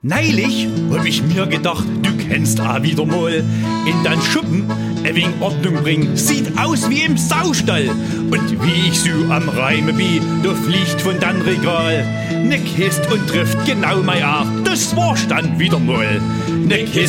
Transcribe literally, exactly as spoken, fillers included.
Neulich hab ich mir gedacht, du kennst auch wieder mal in dein Schuppen ein wenig Ordnung bringen. Sieht aus wie im Saustall. Und wie ich so am Reime bin, da fliegt von dein Regal ne Kist und trifft genau mein Art. Das war's dann wieder mal. Ne Kist